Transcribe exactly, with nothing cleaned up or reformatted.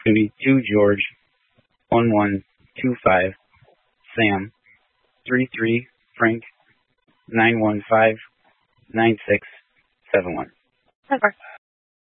going to be two George, one one two five, Sam, three three Frank, nine one five, nine six seven one. Okay.